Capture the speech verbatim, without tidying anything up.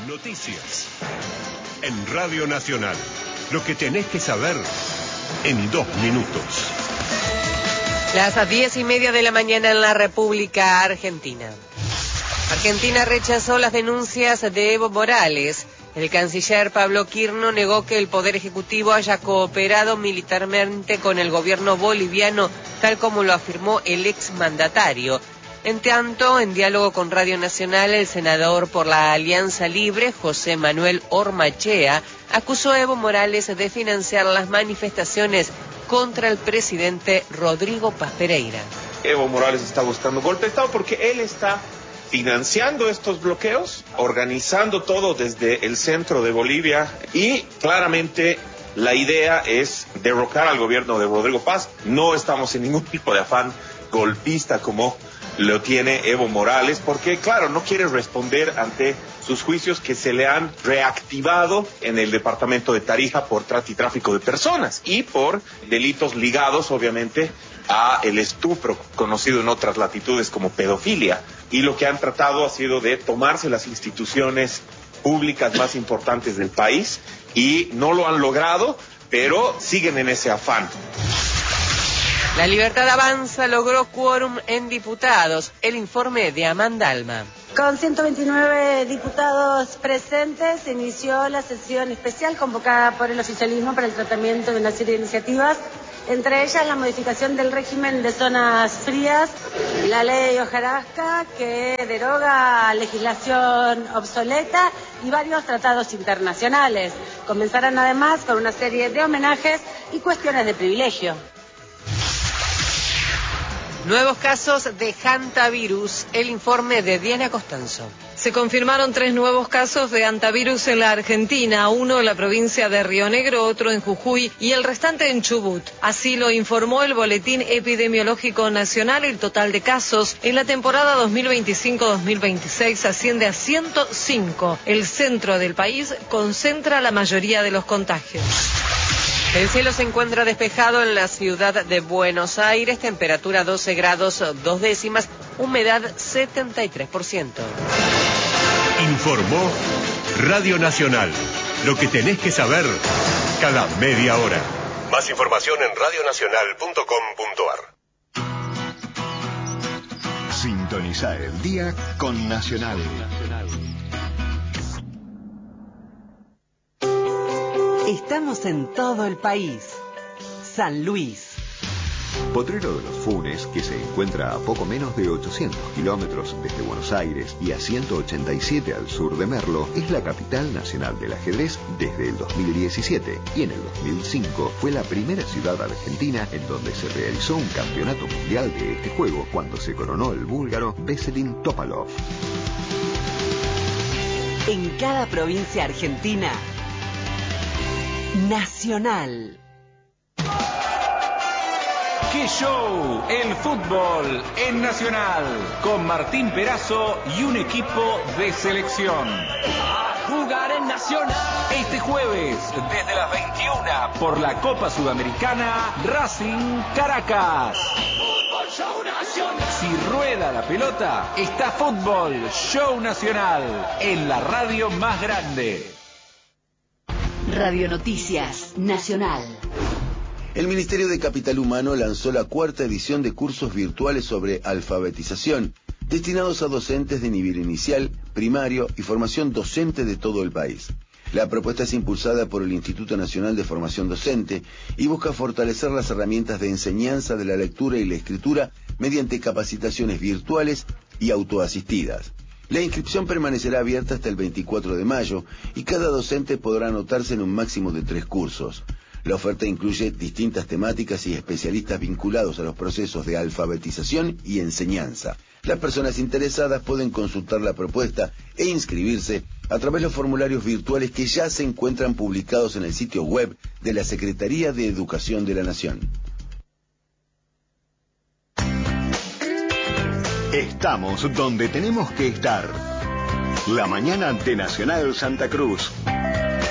Noticias en Radio Nacional. Lo que tenés que saber en dos minutos. Las diez y media de la mañana en la República Argentina. Argentina rechazó las denuncias de Evo Morales. El canciller Pablo Quirno negó que el Poder Ejecutivo haya cooperado militarmente con el gobierno boliviano, tal como lo afirmó el exmandatario. En tanto, en diálogo con Radio Nacional, el senador por la Alianza Libre, José Manuel Ormachea, acusó a Evo Morales de financiar las manifestaciones contra el presidente Rodrigo Paz Pereira. Evo Morales está buscando golpe de Estado porque él está financiando estos bloqueos, organizando todo desde el centro de Bolivia y claramente la idea es derrocar al gobierno de Rodrigo Paz. No estamos en ningún tipo de afán golpista como lo tiene Evo Morales, porque claro, no quiere responder ante sus juicios que se le han reactivado en el departamento de Tarija por trata y tráfico de personas y por delitos ligados obviamente a el estupro, conocido en otras latitudes como pedofilia, y lo que han tratado ha sido de tomarse las instituciones públicas más importantes del país y no lo han logrado, pero siguen en ese afán. La Libertad Avanza logró quórum en diputados. El informe de Amanda Alma. Con ciento veintinueve diputados presentes, se inició la sesión especial convocada por el oficialismo para el tratamiento de una serie de iniciativas, entre ellas la modificación del régimen de zonas frías, la ley hojarasca que deroga legislación obsoleta y varios tratados internacionales. Comenzarán además con una serie de homenajes y cuestiones de privilegio. Nuevos casos de hantavirus. El informe de Diana Costanzo. Se confirmaron tres nuevos casos de hantavirus en la Argentina, uno en la provincia de Río Negro, otro en Jujuy y el restante en Chubut. Así lo informó el Boletín Epidemiológico Nacional. El total de casos en la temporada dos mil veinticinco dos mil veintiséis asciende a ciento cinco. El centro del país concentra la mayoría de los contagios. El cielo se encuentra despejado en la ciudad de Buenos Aires, temperatura doce grados dos décimas, humedad setenta y tres por ciento. Informó Radio Nacional. Lo que tenés que saber cada media hora. Más información en radio nacional punto com punto ar. Sintoniza el día con Nacional. Estamos en todo el país. San Luis. Potrero de los Funes, que se encuentra a poco menos de ochocientos kilómetros desde Buenos Aires y a ciento ochenta y siete al sur de Merlo, es la capital nacional del ajedrez desde el dos mil diecisiete y en el dos mil cinco fue la primera ciudad argentina en donde se realizó un campeonato mundial de este juego cuando se coronó el búlgaro Veselin Topalov. En cada provincia argentina, Nacional. ¡Qué show! El fútbol en Nacional, con Martín Perazo y un equipo de selección. Jugar en Nacional. Este jueves, desde las veintiuna, por la Copa Sudamericana, Racing Caracas. Fútbol Show Nacional. Si rueda la pelota, está Fútbol Show Nacional, en la radio más grande. Radio Noticias Nacional. El Ministerio de Capital Humano lanzó la cuarta edición de cursos virtuales sobre alfabetización, destinados a docentes de nivel inicial, primario y formación docente de todo el país. La propuesta es impulsada por el Instituto Nacional de Formación Docente y busca fortalecer las herramientas de enseñanza de la lectura y la escritura mediante capacitaciones virtuales y autoasistidas. La inscripción permanecerá abierta hasta el veinticuatro de mayo y cada docente podrá anotarse en un máximo de tres cursos. La oferta incluye distintas temáticas y especialistas vinculados a los procesos de alfabetización y enseñanza. Las personas interesadas pueden consultar la propuesta e inscribirse a través de los formularios virtuales que ya se encuentran publicados en el sitio web de la Secretaría de Educación de la Nación. Estamos donde tenemos que estar. La mañana de Nacional Santa Cruz.